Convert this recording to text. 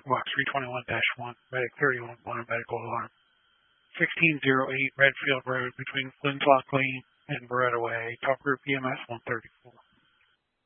Medical Box 321-1, Medic 31, medical alarm. 1608 Redfield Road between Flynn's Lock Lane and Beretta Way. Top Group EMS 134.